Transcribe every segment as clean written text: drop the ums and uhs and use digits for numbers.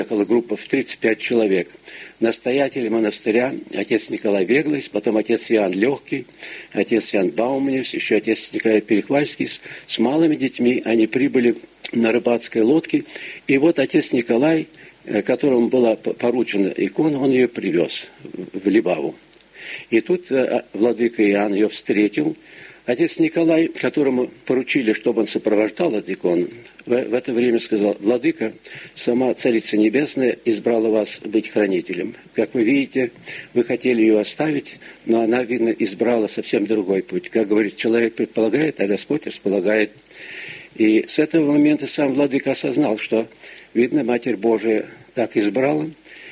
Ехала группа в 35 человек. Настоятели монастыря, отец Николай Веглый, потом отец Иоанн Легкий, отец Иоанн Бауманис, еще отец Николай Перехвальский. С малыми детьми они прибыли на рыбацкой лодке. И вот отец Николай, которому была поручена икона, он ее привез в Либаву. И тут владыка Иоанн ее встретил. Отец Николай, которому поручили, чтобы он сопровождал эту икону, в это время сказал: «Владыка, сама Царица Небесная избрала вас быть хранителем. Как вы видите, вы хотели ее оставить, но она, видно, избрала совсем другой путь. Как говорит, человек предполагает, а Господь располагает». И с этого момента сам владыка осознал, что, видно, Матерь Божия так избрала.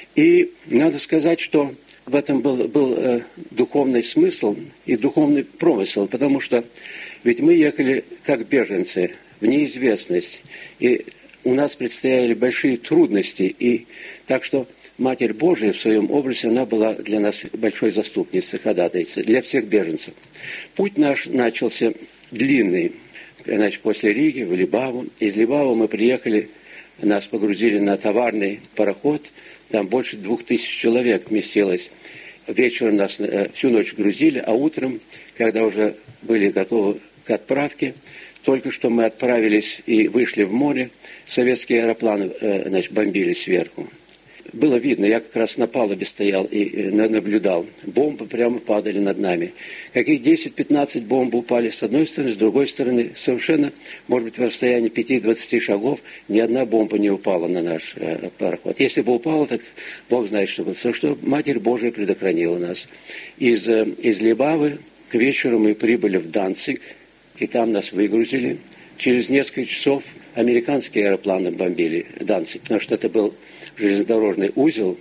И надо сказать, что в этом был духовный смысл и духовный промысел, потому что ведь мы ехали как беженцы в неизвестность, и у нас предстояли большие трудности, и так что Матерь Божия в своем образе, она была для нас большой заступницей, ходатайцей, для всех беженцев. Путь наш начался длинный, значит, после Риги в Либаву. Из Либавы мы приехали, нас погрузили на товарный пароход, там больше 2000 человек вместилось. Вечером нас всю ночь грузили, а утром, когда уже были готовы к отправке, только что мы отправились и вышли в море, советские аэропланы, значит, бомбили сверху. Было видно, я как раз на палубе стоял и наблюдал. Бомбы прямо падали над нами. Каких 10-15 бомб упали с одной стороны, с другой стороны. Совершенно, может быть, в расстоянии 5-20 шагов ни одна бомба не упала на наш пароход. Если бы упала, так Бог знает, что было. Все, что Матерь Божия предохранила нас. Из Либавы к вечеру мы прибыли в Данциг, и там нас выгрузили. Через несколько часов американские аэропланы бомбили Данциг, потому что это был железнодорожный узел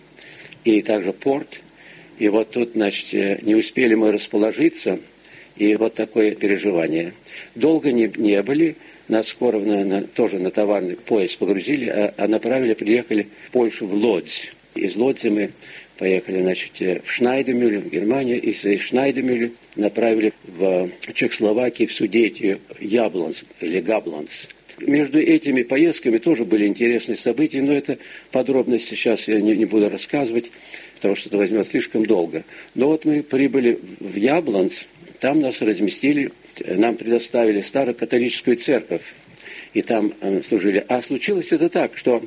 и также порт. И вот тут, значит, не успели мы расположиться, и вот такое переживание. Долго не были, нас скоро тоже на товарный поезд погрузили, а направили, приехали в Польшу, в Лодзь. Из Лодзи мы поехали, значит, в Шнайдемюль, в Германию, и из Шнайдемюля направили в Чехословакию, в Судетию, Яблонск или Габлонск. Между этими поездками тоже были интересные события, но это подробности сейчас я не буду рассказывать, потому что это возьмет слишком долго. Но вот мы прибыли в Яблонск, там нас разместили, нам предоставили старокатолическую церковь, и там служили. А случилось это так, что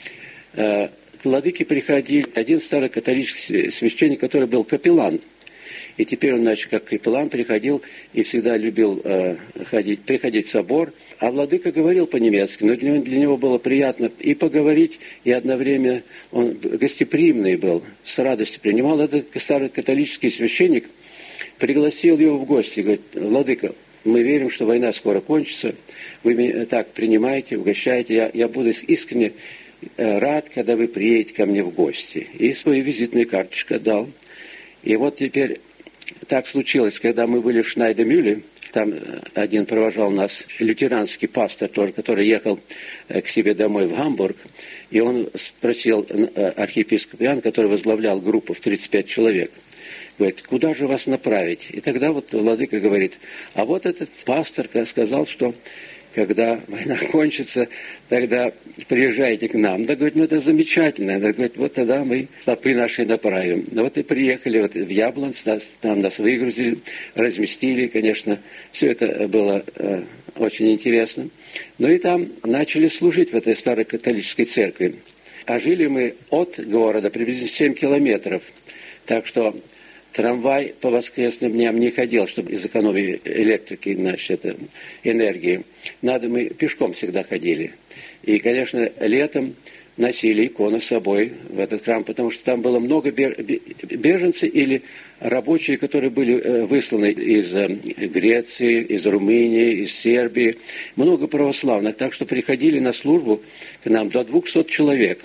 к владыке приходил один старокатолический священник, который был капеллан. И теперь он, значит, как капеллан приходил и всегда любил приходить в собор. А владыка говорил по-немецки, но для него было приятно и поговорить, и одновременно он гостеприимный был, с радостью принимал. Этот старый католический священник пригласил его в гости, говорит: «Владыка, мы верим, что война скоро кончится, вы меня так принимаете, угощаете, я буду искренне рад, когда вы приедете ко мне в гости». И свою визитную карточку дал. И вот теперь так случилось, когда мы были в Шнайдемюле, там один провожал нас лютеранский пастор тоже, который ехал к себе домой в Гамбург, и он спросил архиепископ Иоанн, который возглавлял группу в 35 человек, говорит: «Куда же вас направить?» И тогда вот владыка говорит: «А вот этот пастор сказал, что когда война кончится, тогда приезжайте к нам». Да, говорит, это замечательно. Да, говорит, вот тогда мы стопы наши направим. Ну вот и приехали вот в Яблонск, там нас выгрузили, разместили, конечно. Все это было очень интересно. Ну и там начали служить в этой старой католической церкви. А жили мы от города приблизительно 7 километров. Так что трамвай по воскресным дням не ходил, чтобы из экономии электрики, значит, энергии. Мы пешком всегда ходили. И, конечно, летом носили икону с собой в этот храм, потому что там было много беженцев или рабочие, которые были высланы из Греции, из Румынии, из Сербии. Много православных, так что приходили на службу к нам до 200 человек.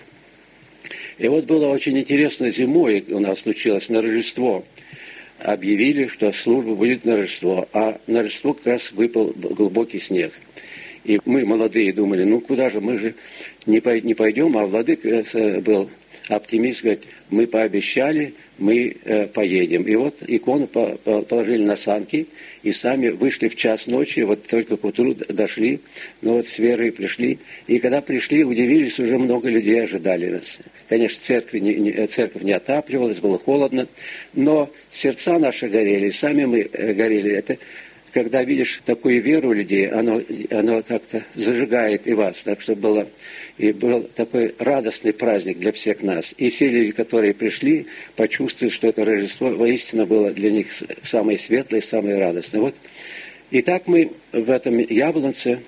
И вот было очень интересно, зимой у нас случилось на Рождество. Объявили, что служба будет на Рождество, а на Рождество как раз выпал глубокий снег. И мы, молодые, думали, ну куда же, мы же не пойдем, а владыка был оптимист, говорит, мы пообещали, мы поедем. И вот икону положили на санки и сами вышли в час ночи, вот только к утру дошли, но вот с верой пришли. И когда пришли, удивились, уже много людей ожидали нас. Конечно, церковь не отапливалась, было холодно, но сердца наши горели, сами мы горели. Это когда видишь такую веру у людей, оно как-то зажигает и вас. Так что был такой радостный праздник для всех нас. И все люди, которые пришли, почувствуют, что это Рождество воистину было для них самое светлое, самое радостное. Вот. И так мы в этом Яблонце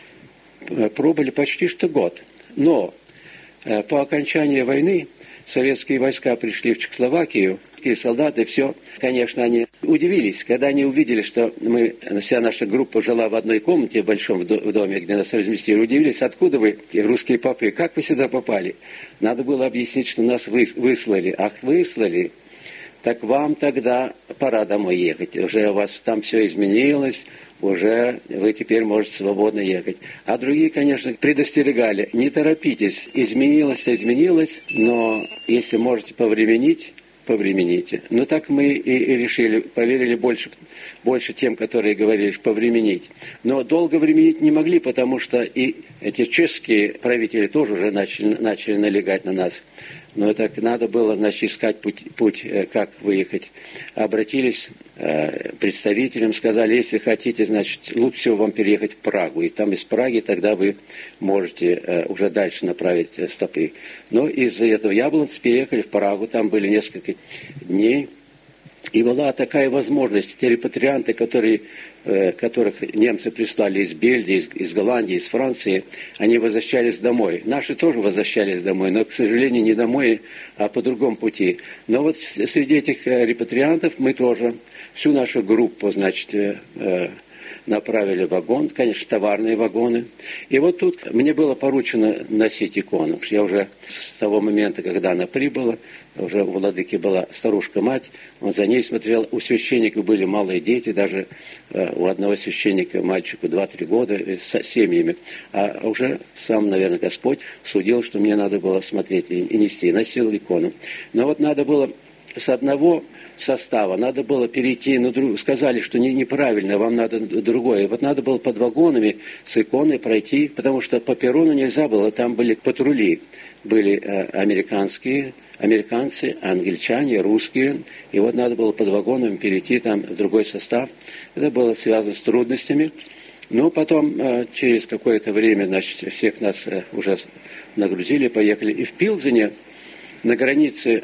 пробыли почти что год. Но по окончании войны советские войска пришли в Чехословакию, и солдаты, все, конечно, они удивились, когда они увидели, что вся наша группа жила в одной комнате, в большом доме, где нас разместили, удивились, откуда вы, русские попы, как вы сюда попали? Надо было объяснить, что нас выслали. Ах, выслали? Так вам тогда пора домой ехать. Уже у вас там все изменилось, уже вы теперь можете свободно ехать. А другие, конечно, предостерегали, не торопитесь, изменилось, но если можете повременить, повремените. Но так мы и решили, поверили больше тем, которые говорили, повременить. Но долго временить не могли, потому что и эти чешские правители тоже уже начали налегать на нас. Но так надо было, значит, искать путь, как выехать. Обратились к представителям, сказали, если хотите, значит, лучше всего вам переехать в Прагу. И там из Праги тогда вы можете уже дальше направить стопы. Но из-за этого Яблонца переехали в Прагу, там были несколько дней. И была такая возможность, те репатрианты, которых немцы прислали из Бельгии, из Голландии, из Франции, они возвращались домой. Наши тоже возвращались домой, но, к сожалению, не домой, а по другому пути. Но вот среди этих репатриантов мы тоже всю нашу группу, значит, направили в вагон, конечно, товарные вагоны. И вот тут мне было поручено носить икону, потому что я уже с того момента, когда она прибыла, уже у владыки была старушка-мать, он за ней смотрел, у священников были малые дети, даже у одного священника мальчику 2-3 года с семьями. А уже сам, наверное, Господь судил, что мне надо было смотреть и нести, носил икону. Но вот надо было с одного состава, надо было перейти на другую. Сказали, что неправильно, вам надо другое. Вот надо было под вагонами с иконой пройти, потому что по перрону нельзя было, там были патрули, были американцы, англичане, русские, и вот надо было под вагонами перейти там в другой состав. Это было связано с трудностями. Но потом, через какое-то время, значит, всех нас уже нагрузили, поехали. И в Пилзене, на границе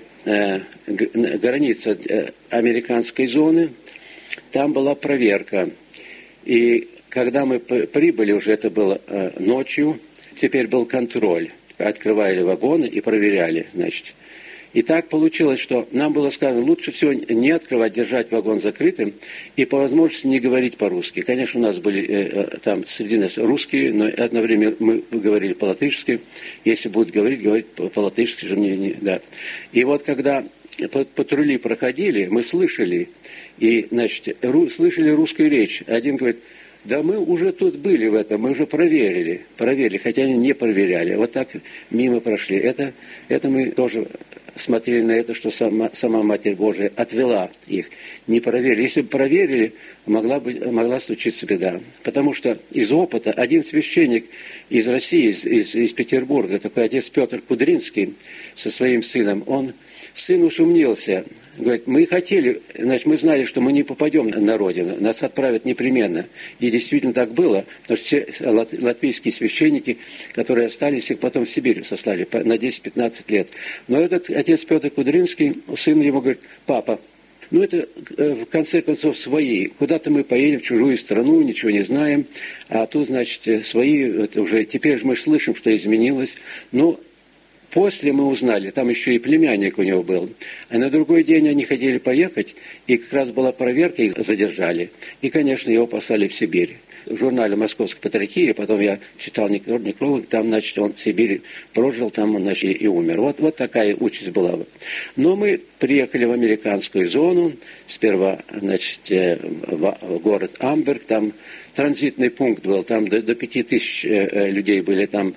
американской зоны, там была проверка. И когда мы прибыли, уже это было ночью, теперь был контроль. Открывали вагоны и проверяли, значит. И так получилось, что нам было сказано, лучше всего не открывать, держать вагон закрытым и по возможности не говорить по-русски. Конечно, у нас были там среди нас русские, но одно время мы говорили по-латышски. Если будут говорить по-латышски же мне да. И вот когда патрули проходили, мы слышали, и, значит, слышали русскую речь. Один говорит, да мы уже тут были в этом, мы уже проверили, хотя они не проверяли. Вот так мимо прошли. Это мы тоже смотрели на это, что сама Матерь Божия отвела их. Не проверили. Если бы проверили, могла случиться беда. Потому что из опыта один священник из России, из Петербурга, такой отец Петр Кудринский со своим сыном, сын усомнился. Говорит, мы хотели, значит, мы знали, что мы не попадем на родину, нас отправят непременно. И действительно так было, потому что все латвийские священники, которые остались, их потом в Сибирь сослали на 10-15 лет. Но этот отец Петр Кудринский, сын ему говорит, папа, это в конце концов свои. Куда-то мы поедем в чужую страну, ничего не знаем, а тут, значит, свои, это уже, теперь же мы слышим, что изменилось. Но после мы узнали, там еще и племянник у него был. А на другой день они хотели поехать, и как раз была проверка, их задержали. И, конечно, его послали в Сибирь. В журнале «Московская патриархия», потом я читал некролог, там, значит, он в Сибири прожил, там он, значит, и умер. Вот такая участь была. Но мы приехали в американскую зону, сперва, значит, в город Амберг, там транзитный пункт был, там до 5000 людей были там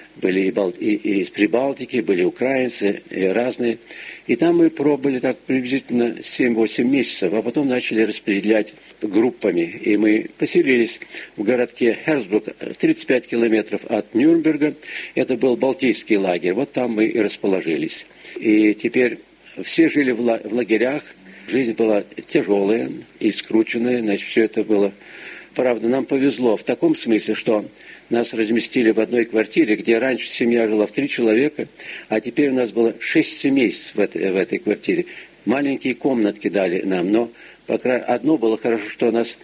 были и из Прибалтики, были украинцы, и разные. И там мы пробыли так приблизительно 7-8 месяцев, а потом начали распределять группами. И мы поселились в городке Херцбург, 35 километров от Нюрнберга. Это был Балтийский лагерь. Вот там мы и расположились. И теперь все жили в лагерях. Жизнь была тяжелая и скрученная. Значит, все это было... Правда, нам повезло в таком смысле, что нас разместили в одной квартире, где раньше семья жила в 3 человека, а теперь у нас было 6 семейств в этой квартире. Маленькие комнатки дали нам, но одно было хорошо, что у нас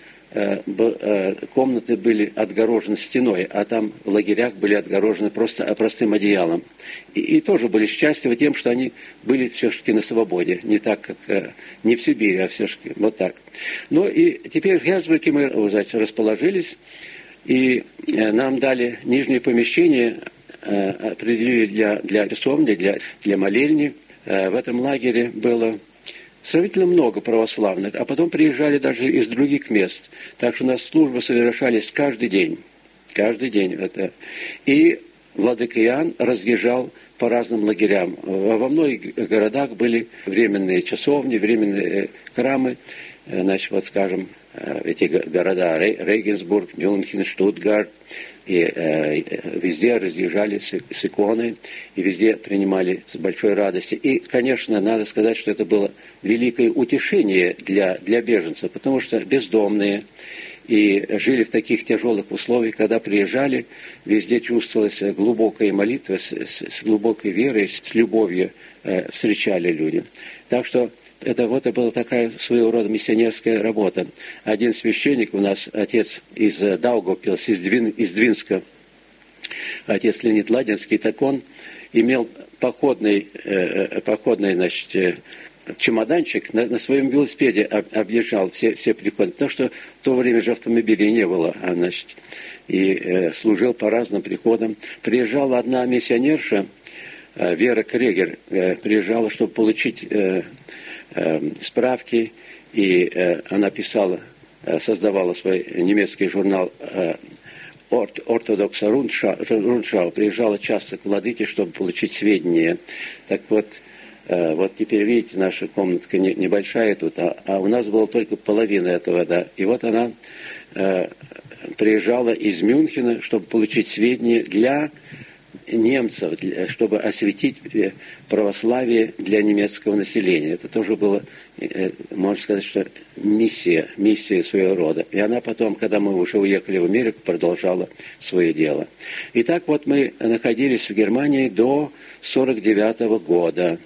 комнаты были отгорожены стеной, а там в лагерях были отгорожены просто простым одеялом. И тоже были счастливы тем, что они были все-таки на свободе, не так, как не в Сибири, а все-таки вот так. Ну и теперь в Херцбурге мы расположились, и нам дали нижнее помещение, определили для часовни, для молельни. В этом лагере было сравнительно много православных, а потом приезжали даже из других мест. Так что у нас службы совершались каждый день. Каждый день это. И владыка Иоанн разъезжал по разным лагерям. Во многих городах были временные часовни, временные храмы. Значит, вот скажем, эти города Регенсбург, Мюнхен, Штутгарт. И везде разъезжали с иконой, и везде принимали с большой радостью. И, конечно, надо сказать, что это было великое утешение для беженцев, потому что бездомные и жили в таких тяжелых условиях, когда приезжали, везде чувствовалась глубокая молитва, с глубокой верой, с любовью встречали люди. Так что это была такая своего рода миссионерская работа. Один священник у нас, отец из Даугавпилса, из Двинска, отец Леонид Ладинский, так он имел походный значит, чемоданчик, на своем велосипеде объезжал все приходы, потому что в то время же автомобилей не было, значит, и служил по разным приходам. Приезжала одна миссионерша, Вера Крегер, приезжала, чтобы получить справки, и она создавала свой немецкий журнал «Ортодокса Рundschau», приезжала часто к владыке, чтобы получить сведения. Так вот теперь, видите, наша комнатка небольшая тут, а у нас было только половина этого, да. И вот она приезжала из Мюнхена, чтобы получить сведения для немцев, чтобы осветить православие для немецкого населения. Это тоже было, можно сказать, что миссия своего рода. И она потом, когда мы уже уехали в Америку, продолжала свое дело. Итак, вот мы находились в Германии до 1949 года.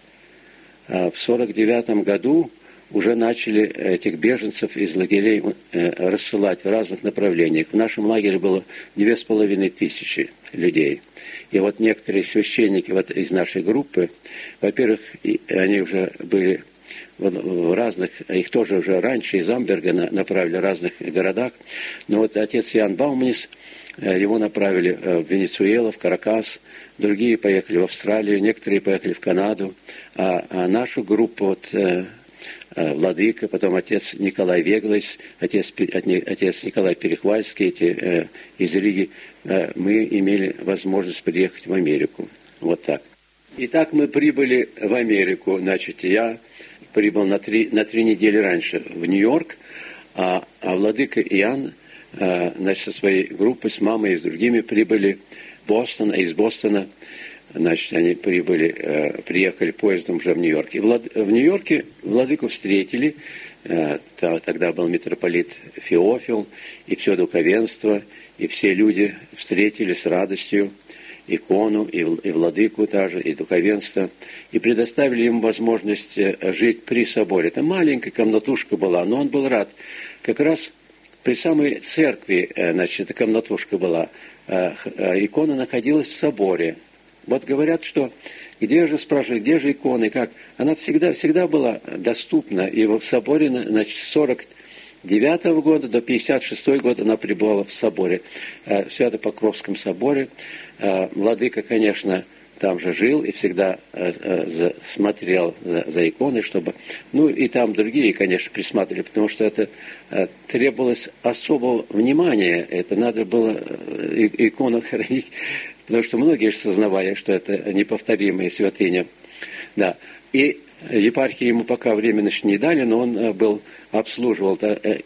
В 1949 году уже начали этих беженцев из лагерей рассылать в разных направлениях. В нашем лагере было 2500 людей. И вот некоторые священники из нашей группы, во-первых, они уже были в разных, их тоже уже раньше из Амберга направили в разных городах, но вот отец Иоанн Бауманис, его направили в Венесуэлу, в Каракас, другие поехали в Австралию, некоторые поехали в Канаду, а нашу группу владыка, потом отец Николай Веглайс, отец Николай Перехвальский, из Риги, мы имели возможность приехать в Америку. Вот так. Итак, мы прибыли в Америку. Значит, я прибыл на 3 недели раньше в Нью-Йорк, а владыка Иоанн, значит, со своей группой, с мамой и с другими прибыли в Бостон, а из Бостона, значит, они приехали поездом уже в Нью-Йорк. И в Нью-Йорке владыку встретили, тогда был митрополит Феофил, и все духовенство, и все люди встретили с радостью икону, и владыку тоже, и духовенство, и предоставили ему возможность жить при соборе. Это маленькая комнатушка была, но он был рад. Как раз при самой церкви, значит, эта комнатушка была, икона находилась в соборе. Вот говорят, что где же икона, и как? Она всегда была доступна, и в соборе, значит, с 49 года до 56 года она пребывала в соборе, в Свято-Покровском соборе. Владыка, конечно, там же жил и всегда смотрел за иконой, чтобы... Ну, и там другие, конечно, присматривали, потому что это требовалось особого внимания. Это надо было икону хранить потому что многие же сознавали, что это неповторимая святыня. Да. И епархии ему пока временно не дали, но он обслуживал,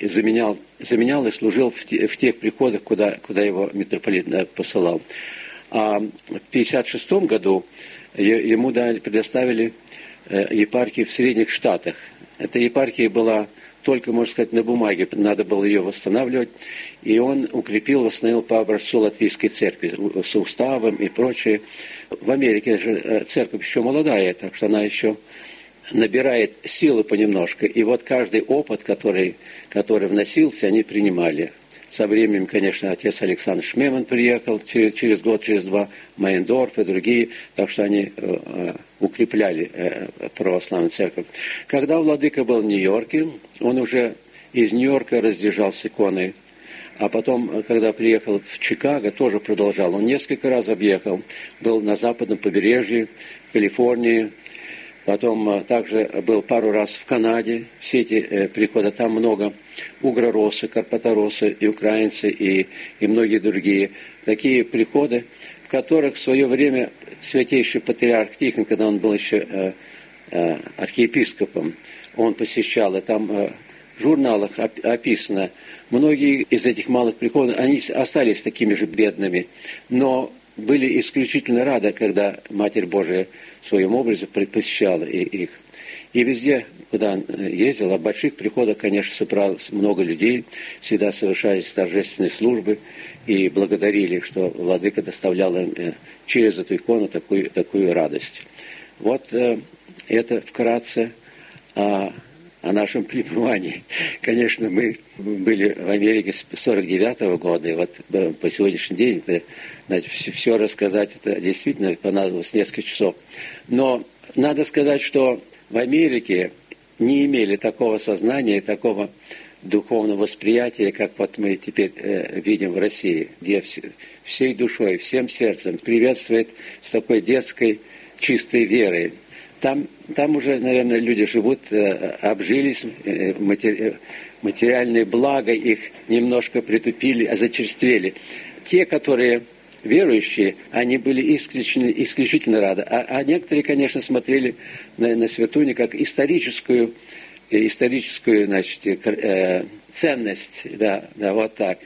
заменял и служил в тех приходах, куда его митрополит посылал. А в 1956 году ему предоставили епархию в Средних Штатах. Эта епархия была только, можно сказать, на бумаге, надо было ее восстанавливать, и он восстановил по образцу Латвийской церкви, с уставом и прочее. В Америке же церковь еще молодая, так что она еще набирает силы понемножку, и вот каждый опыт, который вносился, они принимали. Со временем, конечно, отец Александр Шмеман приехал через год, через два, Майндорф и другие, так что они укрепляли православную церковь. Когда владыка был в Нью-Йорке, он уже из Нью-Йорка разъезжал с иконой, а потом, когда приехал в Чикаго, тоже продолжал. Он несколько раз объехал, был на западном побережье, в Калифорнии, потом также был пару раз в Канаде, все эти приходы, там много угроросы, карпаторосы, и украинцы, и многие другие. Такие приходы, в которых в свое время святейший патриарх Тихон, когда он был еще архиепископом, он посещал, и там в журналах описано, многие из этих малых приходов, они остались такими же бедными, но были исключительно рады, когда Матерь Божия в своем образе посещала их. И везде, куда он ездил, в больших приходах, конечно, собралось много людей, всегда совершались торжественные службы и благодарили, что владыка доставлял им через эту икону такую радость. Вот это вкратце о нашем пребывании. Конечно, мы были в Америке с 1949 года, и вот по сегодняшний день все рассказать, это действительно понадобилось несколько часов. Но надо сказать, что в Америке не имели такого сознания, такого духовного восприятия, как вот мы теперь видим в России, где всей душой, всем сердцем приветствует с такой детской чистой верой. Там уже, наверное, люди живут, обжились, материальные блага их немножко притупили, зачерствели. Те, которые верующие, они были исключительно рады. А некоторые, конечно, смотрели на святыню как историческую, значит, ценность. Да, вот так.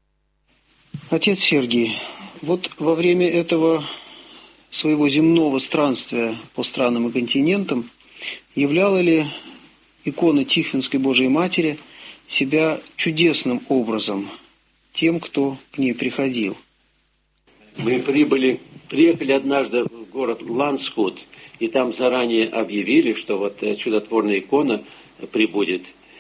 Отец Сергий, вот во время этого своего земного странствия по странам и континентам являла ли икона Тихвинской Божией Матери себя чудесным образом тем, кто к ней приходил? Мы приехали однажды в город Ланскут, и там заранее объявили, что вот чудотворная икона прибудет.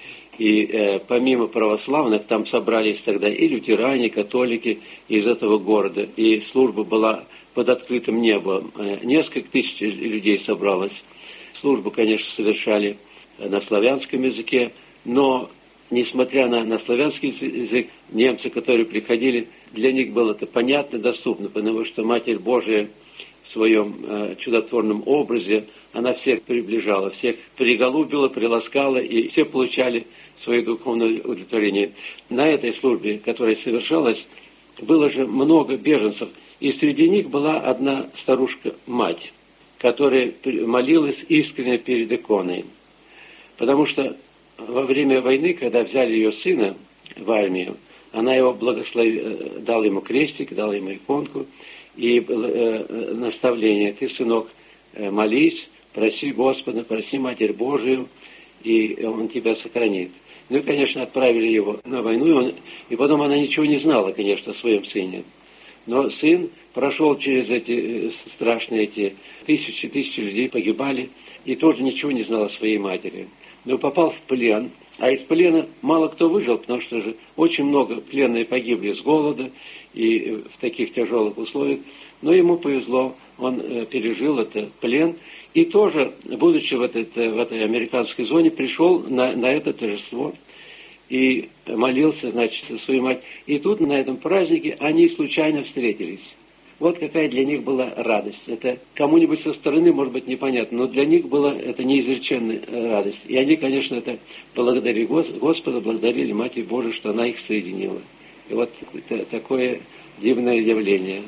И помимо православных, там собрались тогда и лютеране, и католики из этого города. И служба была под открытым небом. Несколько тысяч людей собралось. Службу, конечно, совершали на славянском языке, но, несмотря на славянский язык, немцы, которые приходили, для них было это понятно, доступно, потому что Матерь Божия в своем чудотворном образе, она всех приближала, всех приголубила, приласкала, и все получали свое духовное удовлетворение. На этой службе, которая совершалась, было же много беженцев, и среди них была одна старушка-мать, которая молилась искренне перед иконой. Потому что во время войны, когда взяли ее сына в армию, она его благословила, дала ему крестик, дала ему иконку и наставление: ты, сынок, молись, проси Господа, проси Матерь Божию, и Он тебя сохранит. Ну и, конечно, отправили его на войну, и потом она ничего не знала, конечно, о своем сыне. Но сын прошел через эти страшные тысячи людей, погибали, и тоже ничего не знал о своей матери. Но попал в плен, а из плена мало кто выжил, потому что же очень много пленные погибли с голода и в таких тяжелых условиях. Но ему повезло, он пережил этот плен, и тоже, будучи в этой американской зоне, пришел на это торжество и молился, значит, со своей матерью. И тут, на этом празднике, они случайно встретились. Вот какая для них была радость. Это кому-нибудь со стороны, может быть, непонятно, но для них была это неизреченная радость. И они, конечно, это благодарили Господа, благодарили Матерь Божию, что она их соединила. И вот такое дивное явление.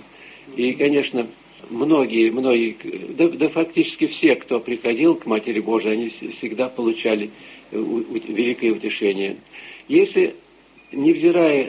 И, конечно, многие, да фактически все, кто приходил к Матери Божией, они всегда получали великое утешение. Если, невзирая,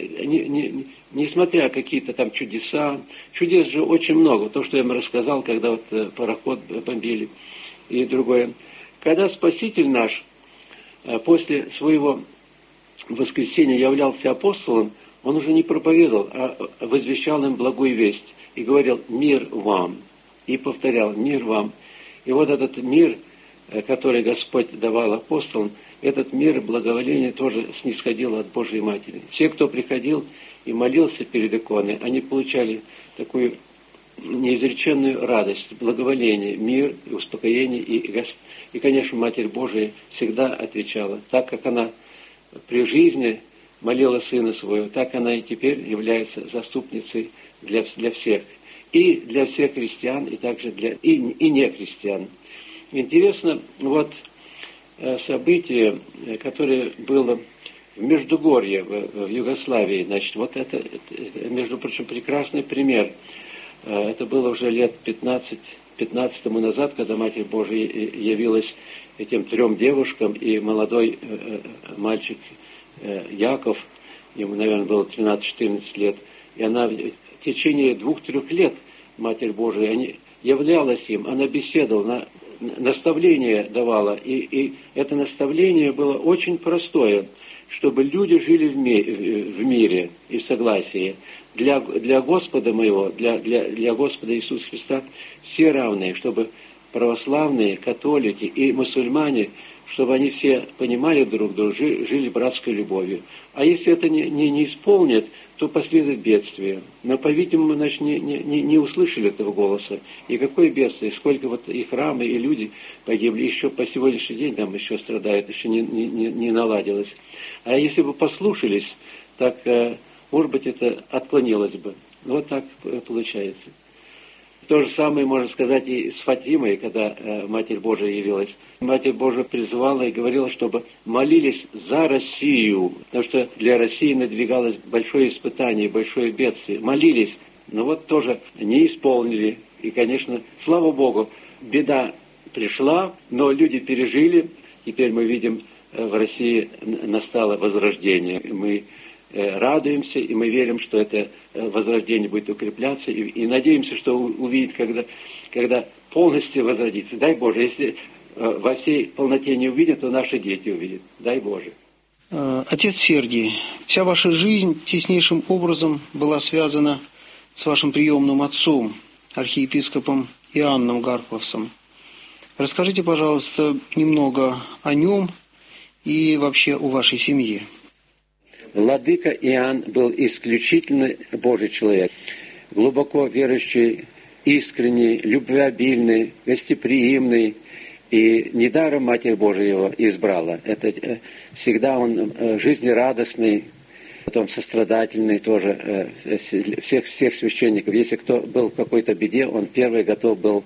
несмотря какие-то там чудеса, чудес же очень много, то, что я вам рассказал, когда вот пароход бомбили и другое. Когда Спаситель наш после своего воскресения являлся апостолом, он уже не проповедовал, а возвещал им благую весть и говорил «мир вам». И повторял «мир вам». И вот этот мир, который Господь давал апостолам, этот мир благоволения тоже снисходил от Божьей Матери. Все, кто приходил и молился перед иконой, они получали такую неизреченную радость, благоволение, мир, успокоение. И, конечно, Матерь Божия всегда отвечала. Так как она при жизни молила Сына Своего, так она и теперь является заступницей для всех. И для всех христиан, и также и не христиан. Интересно, вот событие, которое было в Междугорье, в Югославии, значит, вот это, между прочим, прекрасный пример. Это было уже лет 15 тому назад, когда Матерь Божия явилась этим 3 девушкам, и молодой мальчик Яков, ему, наверное, было 13-14 лет, и она в течение 2-3 лет, Матерь Божия, являлась им, она беседовала, наставление давала, и это наставление было очень простое, чтобы люди жили в мире и в согласии. Для Господа моего, для Господа Иисуса Христа все равные, чтобы православные, католики и мусульмане, чтобы они все понимали друг друга, жили братской любовью. А если это не исполнят, то последует бедствие. Но, по-видимому, значит, не услышали этого голоса. И какое бедствие, сколько вот и храмы, и люди погибли, еще по сегодняшний день там еще страдают, еще не наладилось. А если бы послушались, так, может быть, это отклонилось бы. Вот так получается. То же самое можно сказать и с Фатимой, когда Матерь Божия явилась. Матерь Божия призывала и говорила, чтобы молились за Россию, потому что для России надвигалось большое испытание, большое бедствие. Молились, но вот тоже не исполнили. И, конечно, слава Богу, беда пришла, но люди пережили. Теперь мы видим, в России настало возрождение. Мы радуемся, и мы верим, что это возрождение будет укрепляться, и надеемся, что увидит, когда полностью возродится. Дай Боже, если во всей полноте не увидят, то наши дети увидят. Дай Боже. Отец Сергий, вся ваша жизнь теснейшим образом была связана с вашим приемным отцом, архиепископом Иоанном Гаркловсом. Расскажите, пожалуйста, немного о нем и вообще о вашей семье. Владыка Иоанн был исключительно Божий человек, глубоко верующий, искренний, любвеобильный, гостеприимный, и недаром Матерь Божия его избрала. Это всегда он жизнерадостный, потом сострадательный тоже, всех священников. Если кто был в какой-то беде, он первый готов был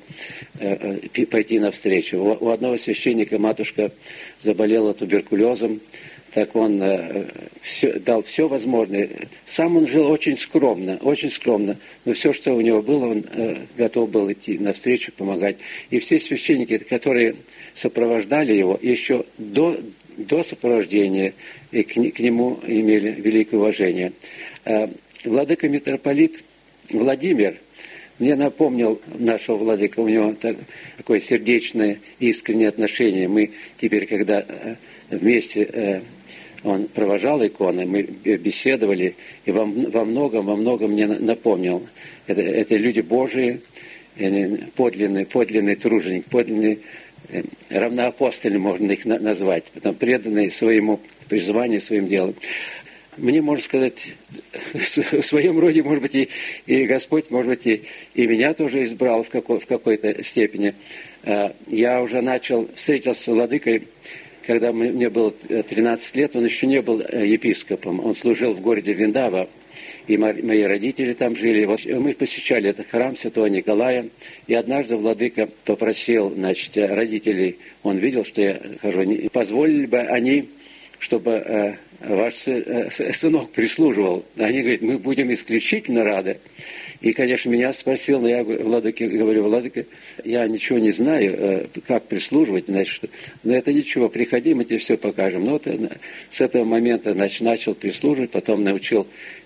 пойти навстречу. У одного священника матушка заболела туберкулезом, так он дал все возможное. Сам он жил очень скромно, но все, что у него было, он готов был идти навстречу, помогать. И все священники, которые сопровождали его, еще до сопровождения и к нему имели великое уважение. Владыка митрополит Владимир мне напомнил нашего владыка, у него такое сердечное, искреннее отношение. Мы теперь, когда вместе он провожал иконы, мы беседовали, и во многом мне напомнил. Это люди Божии, подлинный труженик, подлинный равноапостольный, можно их назвать, потом преданные своему призванию, своим делом. Мне, можно сказать, в своем роде, может быть, и Господь, может быть, и меня тоже избрал в какой-то степени. Я уже встретился с владыкой, когда мне было 13 лет, он еще не был епископом. Он служил в городе Виндава, и мои родители там жили. Вот мы посещали этот храм Святого Николая, и однажды владыка попросил, родителей, он видел, что я хожу, позволили бы они, чтобы ваш сынок прислуживал. Они говорят, мы будем исключительно рады. И, конечно, меня спросил, но я владыке говорю, владыка, я ничего не знаю, как прислуживать, значит, но это ничего, приходи, мы тебе все покажем. Ну, вот с этого момента, значит, начал прислуживать, потом научил,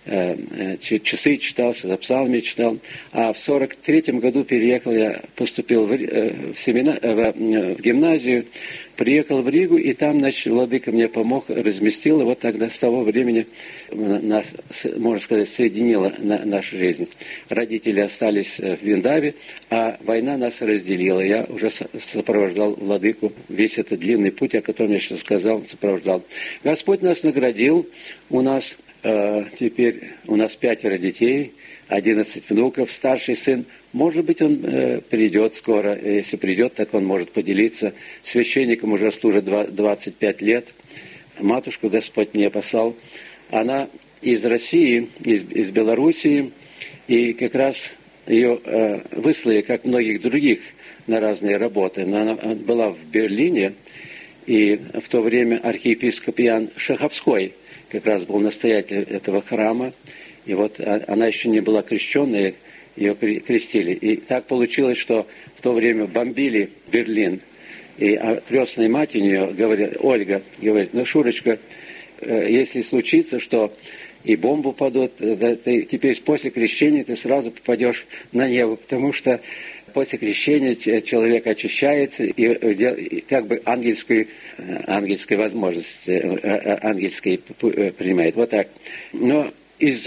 часы читал, за псалми читал. А в 43-м году переехал, я поступил в гимназию, приехал в Ригу, и там, значит, владыка мне помог, разместил, и вот тогда с того времени нас, можно сказать, соединила наша жизнь. Родители остались в Виндаве, а война нас разделила. Я уже сопровождал владыку весь этот длинный путь, о котором я сейчас сказал, сопровождал. Господь нас наградил, у нас теперь 5 детей, 11 внуков, старший сын. Может быть, он придет скоро. Если придет, так он может поделиться. Священником уже служит 25 лет. Матушку Господь мне послал. Она из России, из Белоруссии, и как раз ее выслали, как многих других, на разные работы. Но она была в Берлине, и в то время архиепископ Иоанн Шаховской как раз был настоятель этого храма. И вот она еще не была крещенной, ее крестили. И так получилось, что в то время бомбили Берлин. И крестная мать у нее, говорит, Ольга, говорит, ну, Шурочка, если случится, что и бомбу падут, ты теперь после крещения ты сразу попадешь на небо, потому что после крещения человек очищается и как бы ангельской возможность, ангельской принимает. Вот так. Но из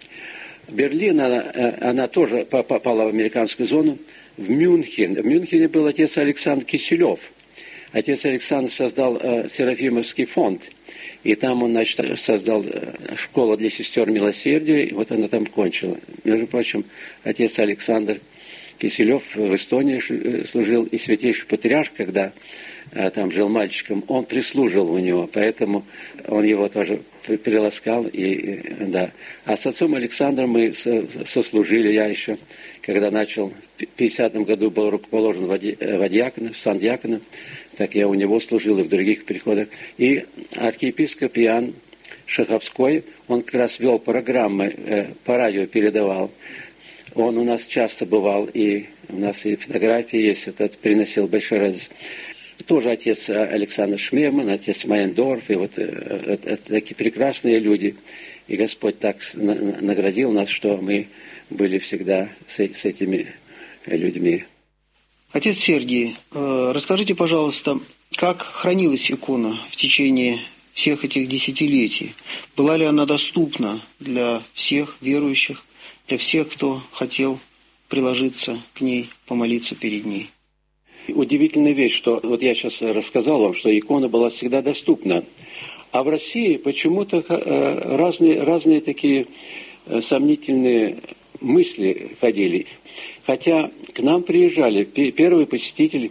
Берлина она тоже попала в американскую зону, в Мюнхен. В Мюнхене был отец Александр Киселев. Отец Александр создал Серафимовский фонд. И там он, значит, создал школу для сестер милосердия, и вот она там кончила. Между прочим, отец Александр Киселев в Эстонии служил, и святейший патриарх, когда там жил мальчиком, он прислужил у него, поэтому он его тоже приласкал. Да. А с отцом Александром мы сослужили, я еще, когда начал, в 50-м году был рукоположен в сан-диакона, так я у него служил и в других приходах. И архиепископ Иоанн Шаховской, он как раз вел программы, по радио передавал. Он у нас часто бывал, и у нас и фотографии есть, этот приносил большой радость. Тоже отец Александр Шмеман, отец Майендорф, и вот такие прекрасные люди. И Господь так наградил нас, что мы были всегда с этими людьми. Отец Сергий, расскажите, пожалуйста, как хранилась икона в течение всех этих десятилетий? Была ли она доступна для всех верующих, для всех, кто хотел приложиться к ней, помолиться перед ней? Удивительная вещь, что вот я сейчас рассказал вам, что икона была всегда доступна. А в России почему-то разные такие сомнительные мысли ходили. Хотя к нам приезжали, первый посетитель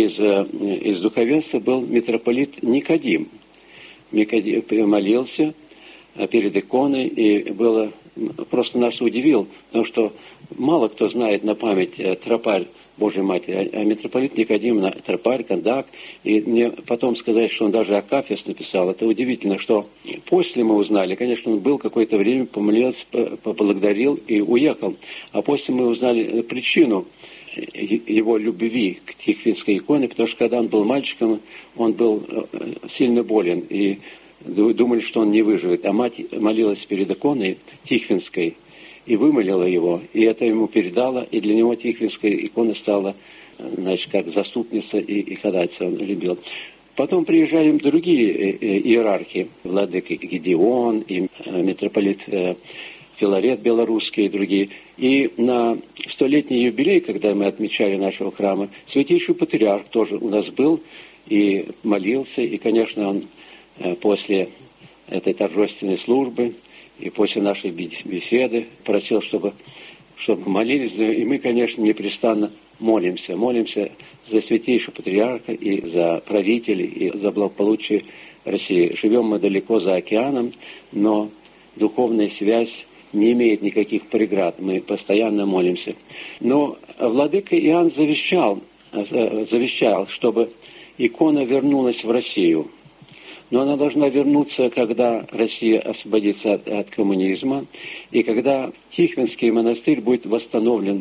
из духовенства был митрополит Никодим. Никодим молился перед иконой, и было, просто нас удивил, потому что мало кто знает на память тропарь Божьей Матери, а митрополит Никодим тропарь, кондак, и мне потом сказать, что он даже Акафист написал, это удивительно, что после мы узнали, конечно, он был какое-то время, помолился, поблагодарил и уехал, а после мы узнали причину его любви к Тихвинской иконе, потому что когда он был мальчиком, он был сильно болен, и думали, что он не выживет, а мать молилась перед иконой Тихвинской, и вымолила его, и это ему передала, и для него Тихвинская икона стала, значит, как заступница и ходатайца, он любил. Потом приезжали другие иерархи, владыка Гедеон, и митрополит Филарет белорусский, и другие. И на 100-летний юбилей, когда мы отмечали нашего храма, святейший патриарх тоже у нас был и молился, и, конечно, он после этой торжественной службы и после нашей беседы просил, чтобы молились. И мы, конечно, непрестанно молимся за святейшего патриарха и за правителей, и за благополучие России. Живем мы далеко за океаном, но духовная связь не имеет никаких преград. Мы постоянно молимся. Но владыка Иоанн завещал, чтобы икона вернулась в Россию. но она должна вернуться, когда Россия освободится от коммунизма, и когда Тихвинский монастырь будет восстановлен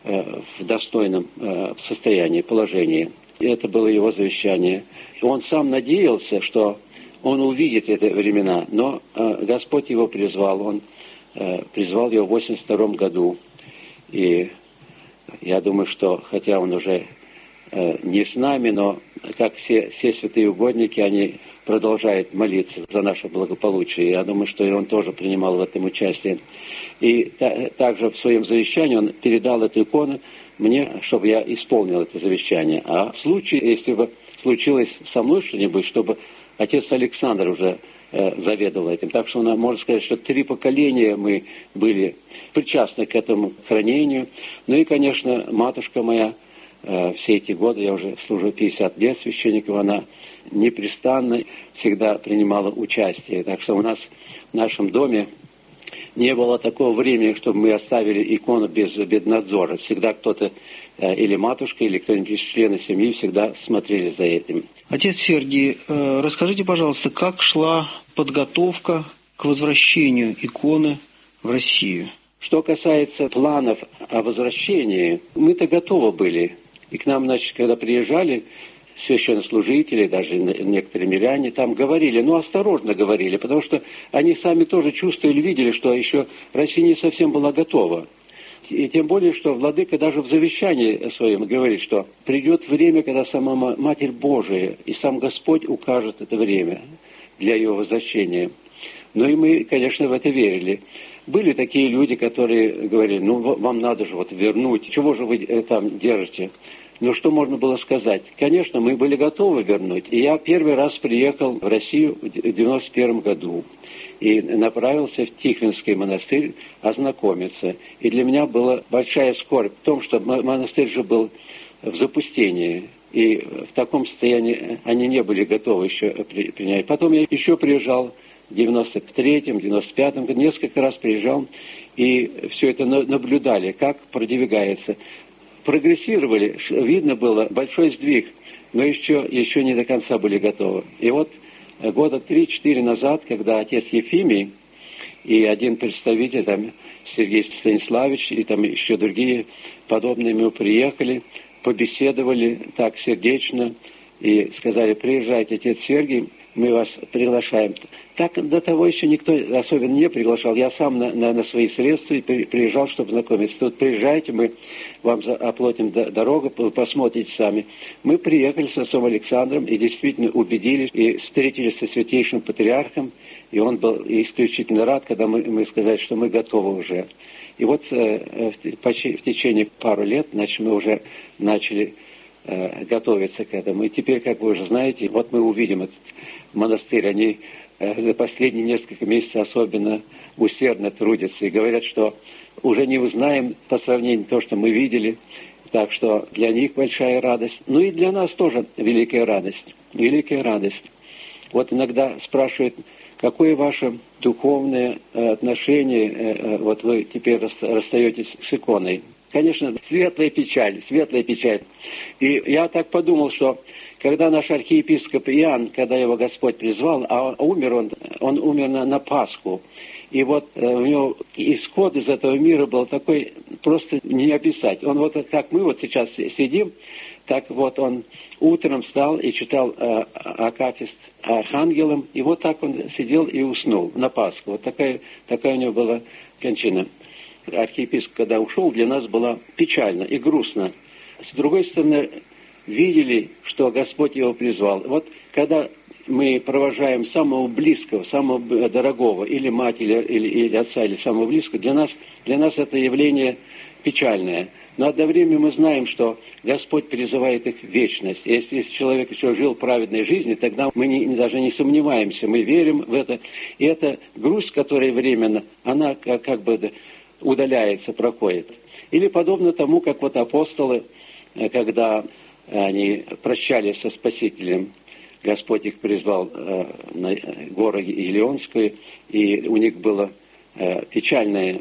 в достойном состоянии, положении. И это было его завещание. Он сам надеялся, что он увидит эти времена, но Господь его призвал. Он призвал его в 1982 году. И я думаю, что, хотя он уже не с нами, но, как все святые угодники, они продолжают молиться за наше благополучие. Я думаю, что и он тоже принимал в этом участие. И также в своем завещании он передал эту икону мне, чтобы я исполнил это завещание. А в случае, если бы случилось со мной что-нибудь, чтобы отец Александр уже заведовал этим. Так что можно сказать, что 3 поколения мы были причастны к этому хранению. Ну и, конечно, матушка моя, все эти годы, я уже служу 50 лет священником, она непрестанно всегда принимала участие. Так что у нас в нашем доме не было такого времени, чтобы мы оставили икону без надзора. Всегда кто-то, или матушка, или кто-нибудь из членов семьи, всегда смотрели за этим. Отец Сергий, расскажите, пожалуйста, как шла подготовка к возвращению иконы в Россию? Что касается планов о возвращении, мы-то готовы были. И к нам, значит, когда приезжали священнослужители, даже некоторые миряне, там говорили, осторожно говорили, потому что они сами тоже чувствовали, видели, что еще Россия не совсем была готова. И тем более, что владыка даже в завещании своем говорит, что придет время, когда сама Матерь Божия и сам Господь укажет это время для ее возвращения. Ну и мы, конечно, в это верили. Были такие люди, которые говорили, вам надо же вернуть, чего же вы там держите? Ну, что можно было сказать? Конечно, мы были готовы вернуть. И я первый раз приехал в Россию в 1991 году и направился в Тихвинский монастырь ознакомиться. И для меня была большая скорбь в том, что монастырь же был в запустении. И в таком состоянии они не были готовы еще принять. Потом я еще приезжал в 93-м, 95-м, несколько раз приезжал, и все это наблюдали, как продвигается. Прогрессировали, видно было большой сдвиг, но еще не до конца были готовы. И вот года 3-4 назад, когда отец Ефимий и один представитель, там, Сергей Станиславович, и там еще другие подобные, ему приехали, побеседовали так сердечно и сказали, приезжайте, отец Сергий, мы вас приглашаем. Так до того еще никто особенно не приглашал. Я сам на свои средства приезжал, чтобы знакомиться. Тут приезжайте, мы вам оплатим дорогу, посмотрите сами. Мы приехали с отцом Александром и действительно убедились, и встретились со святейшим патриархом, и он был исключительно рад, когда мы сказали, что мы готовы уже. И вот в течение пару лет, значит, мы уже начали готовиться к этому. И теперь, как вы уже знаете, вот мы увидим этот монастырь. Они за последние несколько месяцев особенно усердно трудятся и говорят, что уже не узнаем по сравнению с тем, что мы видели. Так что для них большая радость. Ну и для нас тоже великая радость. Великая радость. Вот иногда спрашивают, какое ваше духовное отношение, вот вы теперь расстаетесь с иконой. Конечно, светлая печаль, светлая печаль. И я так подумал, что когда наш архиепископ Иоанн, когда его Господь призвал, а умер он умер на Пасху, и вот у него исход из этого мира был такой, просто не описать. Он вот как мы вот сейчас сидим, так вот он утром встал и читал акафист архангелом, и вот так он сидел и уснул на Пасху. Вот такая у него была кончина. Архиепископ, когда ушел, для нас было печально и грустно. С другой стороны, видели, что Господь его призвал. Вот когда мы провожаем самого близкого, самого дорогого, или мать, или отца, или самого близкого, для нас это явление печальное. Но одновременно мы знаем, что Господь призывает их в вечность. Если человек еще жил праведной жизнью, тогда мы даже не сомневаемся, мы верим в это. И эта грусть, которая временно, она как бы удаляется, проходит. Или подобно тому, как вот апостолы, когда они прощались со Спасителем, Господь их призвал на гору Елеонскую, и у них было печальное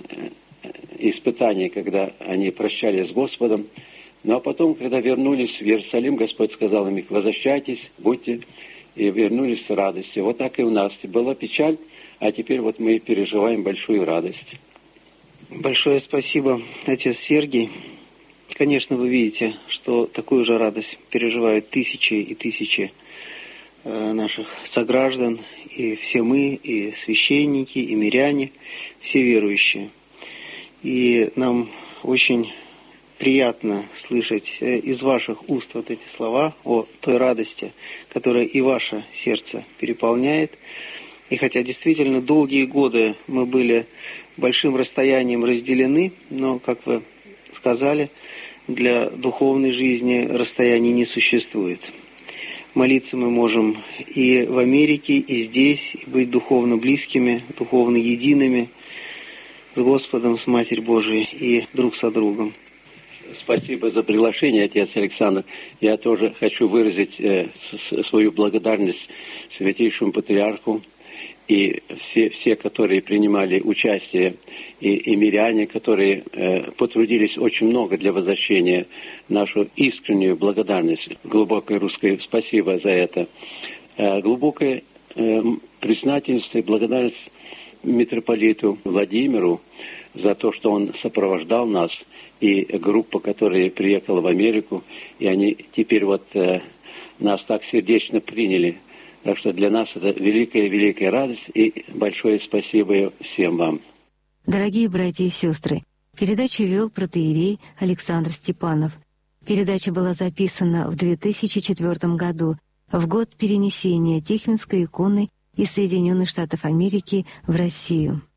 испытание, когда они прощались с Господом. Ну а потом, когда вернулись в Иерусалим, Господь сказал им: возвращайтесь, будьте и вернулись с радостью. Вот так и у нас. Была печаль, а теперь вот мы переживаем большую радость. Большое спасибо, отец Сергий. Конечно, вы видите, что такую же радость переживают тысячи и тысячи наших сограждан, и все мы, и священники, и миряне, все верующие. И нам очень приятно слышать из ваших уст вот эти слова о той радости, которая и ваше сердце переполняет. И хотя действительно долгие годы мы были большим расстоянием разделены, но, как вы сказали, для духовной жизни расстояний не существует. Молиться мы можем и в Америке, и здесь, и быть духовно близкими, духовно едиными с Господом, с Матерью Божией и друг со другом. Спасибо за приглашение, отец Александр. Я тоже хочу выразить свою благодарность Святейшему Патриарху и все, которые принимали участие, и миряне, которые потрудились очень много для возвращения, нашу искреннюю благодарность, глубокое русское спасибо за это. Глубокое признательство и благодарность митрополиту Владимиру за то, что он сопровождал нас, и группа, которая приехала в Америку, и они теперь вот нас так сердечно приняли. Так что для нас это великая радость, и большое спасибо всем вам. Дорогие братья и сестры, передачу вел протоиерей Александр Степанов. Передача была записана в 2004 году, в год перенесения Тихвинской иконы из Соединенных Штатов Америки в Россию.